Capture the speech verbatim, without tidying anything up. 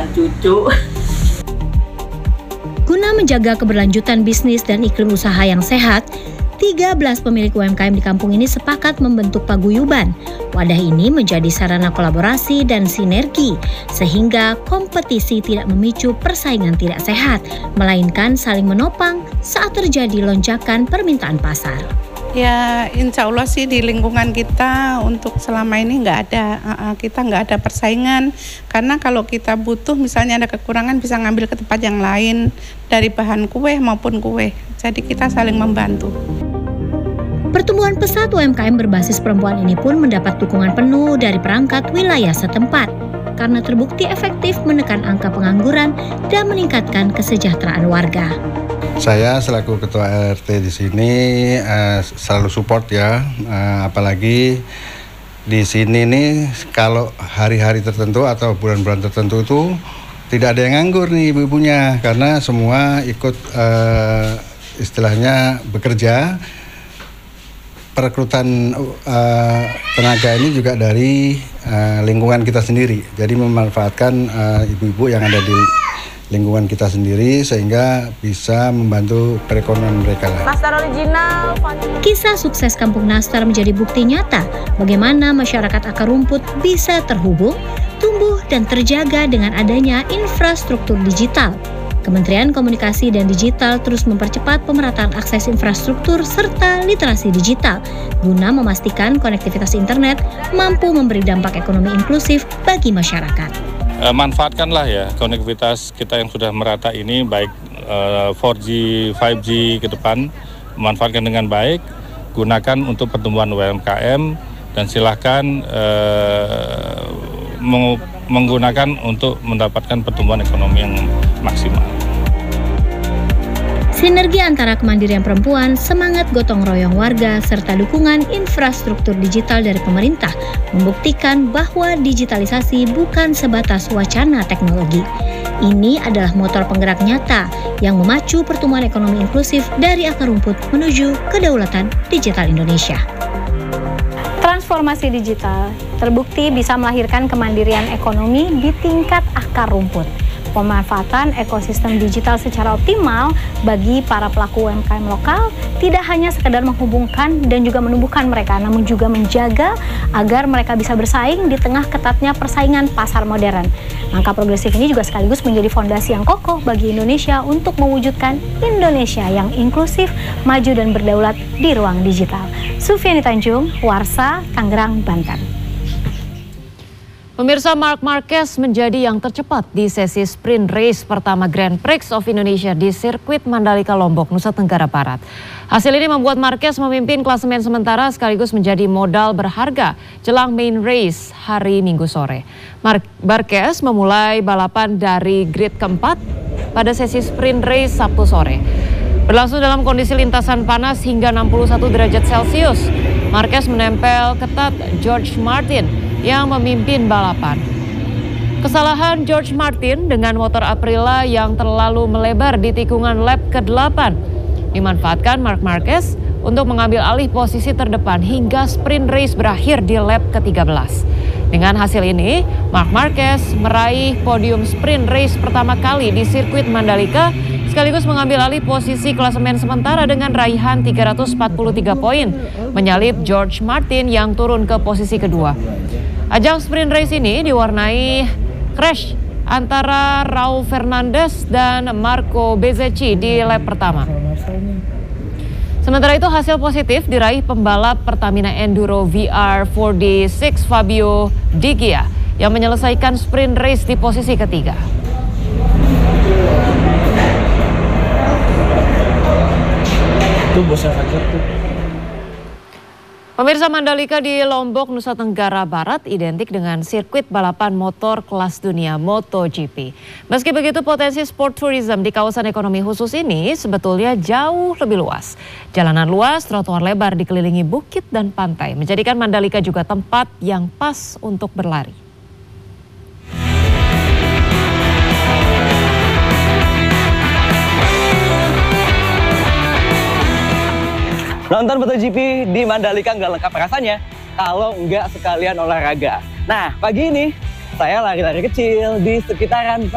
cucu. Guna menjaga keberlanjutan bisnis dan iklim usaha yang sehat, tiga belas pemilik U M K M di kampung ini sepakat membentuk paguyuban. Wadah ini menjadi sarana kolaborasi dan sinergi, sehingga kompetisi tidak memicu persaingan tidak sehat, melainkan saling menopang saat terjadi lonjakan permintaan pasar. Ya, insya Allah sih di lingkungan kita untuk selama ini nggak ada, uh, kita nggak ada persaingan. Karena kalau kita butuh misalnya ada kekurangan bisa ngambil ke tempat yang lain dari bahan kue maupun kue. Jadi kita saling membantu. Pertumbuhan pesat U M K M berbasis perempuan ini pun mendapat dukungan penuh dari perangkat wilayah setempat karena terbukti efektif menekan angka pengangguran dan meningkatkan kesejahteraan warga. Saya selaku ketua R T di sini uh, selalu support ya, uh, apalagi di sini nih kalau hari-hari tertentu atau bulan-bulan tertentu itu tidak ada yang nganggur nih ibu-ibunya karena semua ikut uh, istilahnya bekerja. Perekrutan uh, tenaga ini juga dari uh, lingkungan kita sendiri, jadi memanfaatkan uh, ibu-ibu yang ada di lingkungan kita sendiri sehingga bisa membantu perekonomian mereka. Nastar original. Kisah sukses Kampung Nastar menjadi bukti nyata bagaimana masyarakat akar rumput bisa terhubung, tumbuh dan terjaga dengan adanya infrastruktur digital. Kementerian Komunikasi dan Digital terus mempercepat pemerataan akses infrastruktur serta literasi digital guna memastikan konektivitas internet mampu memberi dampak ekonomi inklusif bagi masyarakat. E, manfaatkanlah ya konektivitas kita yang sudah merata ini, baik e, empat G, lima G ke depan, manfaatkan dengan baik, gunakan untuk pertumbuhan U M K M dan silahkan e, meng, menggunakan untuk mendapatkan pertumbuhan ekonomi yang maksimal. Sinergi antara kemandirian perempuan, semangat gotong royong warga, serta dukungan infrastruktur digital dari pemerintah membuktikan bahwa digitalisasi bukan sebatas wacana teknologi. Ini adalah motor penggerak nyata yang memacu pertumbuhan ekonomi inklusif dari akar rumput menuju kedaulatan digital Indonesia. Transformasi digital terbukti bisa melahirkan kemandirian ekonomi di tingkat akar rumput. Pemanfaatan ekosistem digital secara optimal bagi para pelaku U M K M lokal tidak hanya sekedar menghubungkan dan juga menumbuhkan mereka, namun juga menjaga agar mereka bisa bersaing di tengah ketatnya persaingan pasar modern. Langkah progresif ini juga sekaligus menjadi fondasi yang kokoh bagi Indonesia untuk mewujudkan Indonesia yang inklusif, maju dan berdaulat di ruang digital. Sufiani Tanjung, Warsa, Tangerang, Banten. Pemirsa, Marc Marquez menjadi yang tercepat di sesi sprint race pertama Grand Prix of Indonesia di sirkuit Mandalika Lombok, Nusa Tenggara Barat. Hasil ini membuat Marquez memimpin klasemen sementara sekaligus menjadi modal berharga jelang main race hari Minggu sore. Marquez memulai balapan dari grid keempat pada sesi sprint race Sabtu sore. Berlangsung dalam kondisi lintasan panas hingga enam puluh satu derajat Celcius. Marquez menempel ketat George Martin yang memimpin balapan. Kesalahan George Martin dengan motor Aprilia yang terlalu melebar di tikungan lap ke delapan dimanfaatkan Marc Marquez untuk mengambil alih posisi terdepan hingga sprint race berakhir di lap ke tiga belas. Dengan hasil ini, Marc Marquez meraih podium sprint race pertama kali di sirkuit Mandalika sekaligus mengambil alih posisi klasemen sementara dengan raihan tiga ratus empat puluh tiga poin, menyalip George Martin yang turun ke posisi kedua. Ajang sprint race ini diwarnai crash antara Raul Fernandez dan Marco Bezzecchi di lap pertama. Sementara itu hasil positif diraih pembalap Pertamina Enduro V R empat D enam Fabio Di Gia yang menyelesaikan sprint race di posisi ketiga. Itu bosnya Fajar tuh. Pemirsa, Mandalika di Lombok, Nusa Tenggara Barat identik dengan sirkuit balapan motor kelas dunia MotoGP. Meski begitu, potensi sport tourism di kawasan ekonomi khusus ini sebetulnya jauh lebih luas. Jalanan luas, trotoar lebar dikelilingi bukit dan pantai, menjadikan Mandalika juga tempat yang pas untuk berlari. Nonton MotoGP di Mandalika nggak lengkap rasanya kalau nggak sekalian olahraga. Nah, pagi ini saya lari-lari kecil di sekitaran